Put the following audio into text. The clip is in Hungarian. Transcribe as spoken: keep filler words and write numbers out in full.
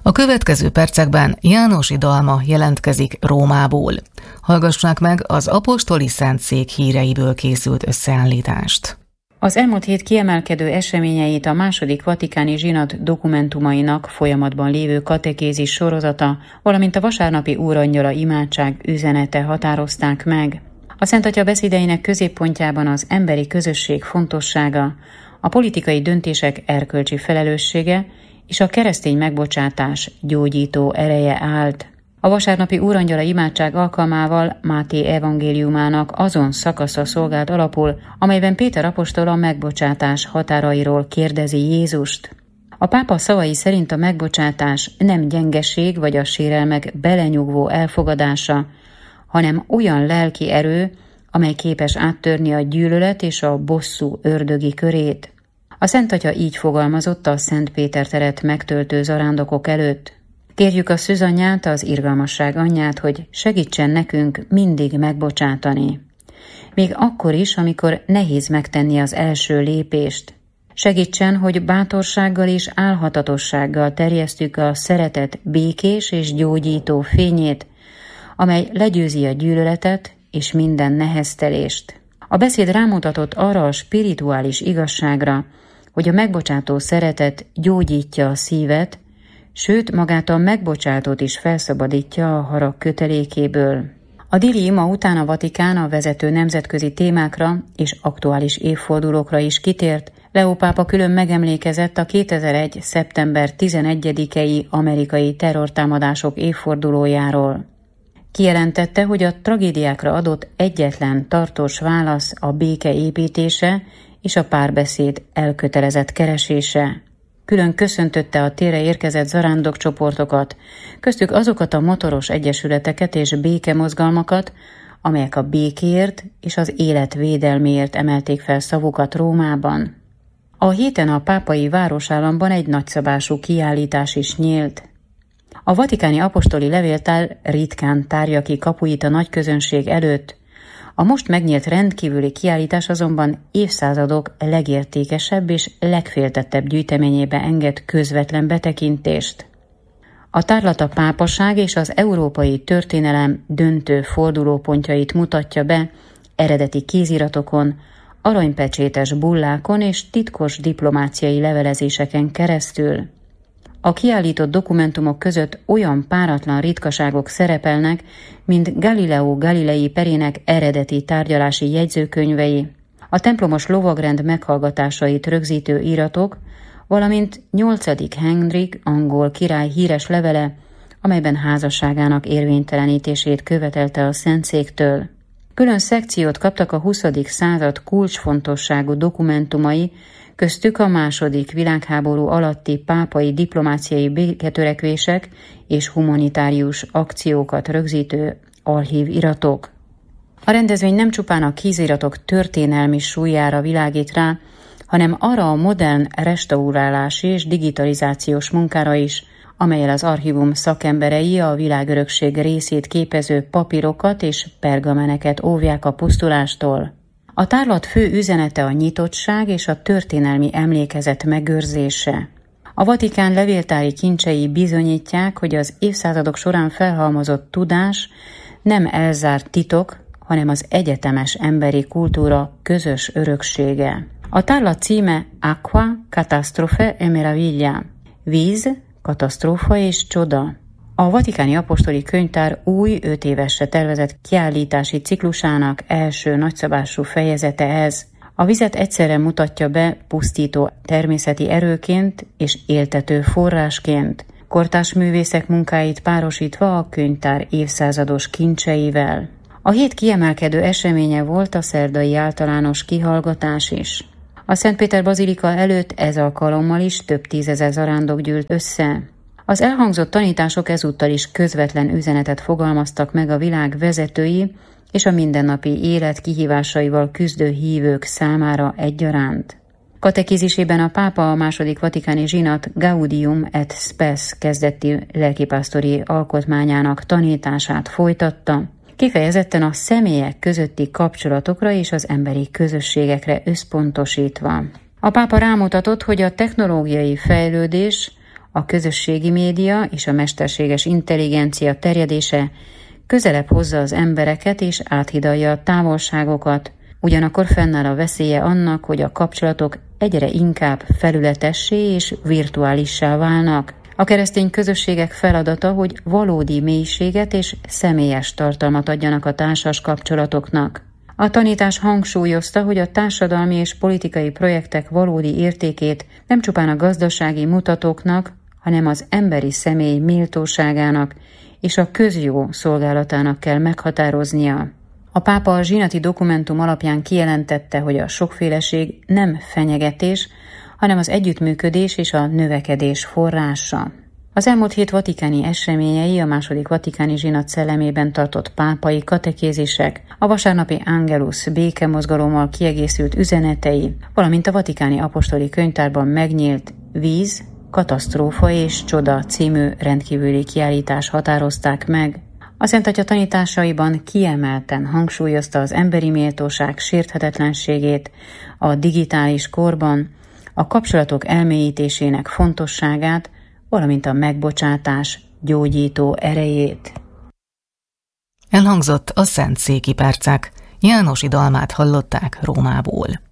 A következő percekben Jánosi Dalma jelentkezik Rómából. Hallgassák meg az apostoli szentszék híreiből készült összeállítást. Az elmúlt hét kiemelkedő eseményeit a második vatikáni zsinat dokumentumainak folyamatban lévő katekézis sorozata, valamint a vasárnapi úrangyala imádság üzenete határozták meg. A Szent Atya beszédeinek középpontjában az emberi közösség fontossága, a politikai döntések erkölcsi felelőssége és a keresztény megbocsátás gyógyító ereje állt. A vasárnapi úrangyala imádság alkalmával Máté evangéliumának azon szakasza szolgált alapul, amelyben Péter apostol a megbocsátás határairól kérdezi Jézust. A pápa szavai szerint a megbocsátás nem gyengeség vagy a sérelmek belenyugvó elfogadása, hanem olyan lelki erő, amely képes áttörni a gyűlölet és a bosszú ördögi körét. A Szent Atya így fogalmazott a Szent Péter teret megtöltő zarándokok előtt. Kérjük a szűzanyját, az irgalmasság anyját, hogy segítsen nekünk mindig megbocsátani. Még akkor is, amikor nehéz megtenni az első lépést. Segítsen, hogy bátorsággal és álhatatossággal terjesztjük a szeretet békés és gyógyító fényét, amely legyőzi a gyűlöletet és minden neheztelést. A beszéd rámutatott arra a spirituális igazságra, hogy a megbocsátó szeretet gyógyítja a szívet, sőt magát a megbocsátót is felszabadítja a harag kötelékéből. A Dili ima után a Vatikán a vezető nemzetközi témákra és aktuális évfordulókra is kitért. Leó pápa külön megemlékezett a kétezer-egy. szeptember tizenegyedikei amerikai terrortámadások évfordulójáról. Kijelentette, hogy a tragédiákra adott egyetlen tartós válasz a béke építése és a párbeszéd elkötelezett keresése. Külön köszöntötte a térre érkezett zarándokcsoportokat, köztük azokat a motoros egyesületeket és békemozgalmakat, amelyek a békéért és az élet védelméért emelték fel szavukat Rómában. A héten a pápai városállamban egy nagyszabású kiállítás is nyílt. A vatikáni apostoli levéltár ritkán tárja ki kapuit a nagyközönség előtt, a most megnyílt rendkívüli kiállítás azonban évszázadok legértékesebb és legféltettebb gyűjteményébe enged közvetlen betekintést. A tárlat a pápaság és az európai történelem döntő fordulópontjait mutatja be eredeti kéziratokon, aranypecsétes bullákon és titkos diplomáciai levelezéseken keresztül. A kiállított dokumentumok között olyan páratlan ritkaságok szerepelnek, mint Galileo Galilei perének eredeti tárgyalási jegyzőkönyvei, a templomos lovagrend meghallgatásait rögzítő íratok, valamint nyolcadik Henrik angol király híres levele, amelyben házasságának érvénytelenítését követelte a Szentszéktől. Külön szekciót kaptak a huszadik század kulcsfontosságú dokumentumai, köztük a második világháború alatti pápai diplomáciai béketörekvések és humanitárius akciókat rögzítő archív iratok. A rendezvény nem csupán a kéziratok történelmi súlyára világít rá, hanem arra a modern restaurálási és digitalizációs munkára is, amellyel az archívum szakemberei a világörökség részét képező papírokat és pergameneket óvják a pusztulástól. A tárlat fő üzenete a nyitottság és a történelmi emlékezet megőrzése. A Vatikán levéltári kincsei bizonyítják, hogy az évszázadok során felhalmozott tudás nem elzárt titok, hanem az egyetemes emberi kultúra közös öröksége. A tárlat címe Aqua, Catastrofe e Meraviglia, víz, katasztrófa és csoda. A Vatikáni Apostoli Könyvtár új öt évesre tervezett kiállítási ciklusának első nagyszabású fejezete ez. A vizet egyszerre mutatja be pusztító természeti erőként és éltető forrásként, kortárs művészek munkáit párosítva a könyvtár évszázados kincseivel. A hét kiemelkedő eseménye volt a szerdai általános kihallgatás is. A Szentpéter bazilika előtt ez alkalommal is több tízezer zarándok gyűlt össze. Az elhangzott tanítások ezúttal is közvetlen üzenetet fogalmaztak meg a világ vezetői és a mindennapi élet kihívásaival küzdő hívők számára egyaránt. Katekézisében a pápa a második vatikáni zsinat Gaudium et Spes kezdeti lelkipásztori alkotmányának tanítását folytatta, kifejezetten a személyek közötti kapcsolatokra és az emberi közösségekre összpontosítva. A pápa rámutatott, hogy a technológiai fejlődés A közösségi média és a mesterséges intelligencia terjedése közelebb hozza az embereket és áthidalja a távolságokat, ugyanakkor fennáll a veszélye annak, hogy a kapcsolatok egyre inkább felületessé és virtuálissá válnak. A keresztény közösségek feladata, hogy valódi mélységet és személyes tartalmat adjanak a társas kapcsolatoknak. A tanítás hangsúlyozta, hogy a társadalmi és politikai projektek valódi értékét nem csupán a gazdasági mutatóknak, hanem az emberi személy méltóságának és a közjó szolgálatának kell meghatároznia. A pápa a zsinati dokumentum alapján kijelentette, hogy a sokféleség nem fenyegetés, hanem az együttműködés és a növekedés forrása. Az elmúlt hét vatikáni eseményei, a második vatikáni zsinat szellemében tartott pápai katekézisek, a vasárnapi Angelus békemozgalommal kiegészült üzenetei, valamint a vatikáni apostoli könyvtárban megnyílt Víz, katasztrófa és csoda című rendkívüli kiállítás határozták meg. A Szent Atya tanításaiban kiemelten hangsúlyozta az emberi méltóság sérthetetlenségét a digitális korban, a kapcsolatok elmélyítésének fontosságát, valamint a megbocsátás gyógyító erejét. Elhangzott a Szentszéki percek. János Idalmát hallották Rómából.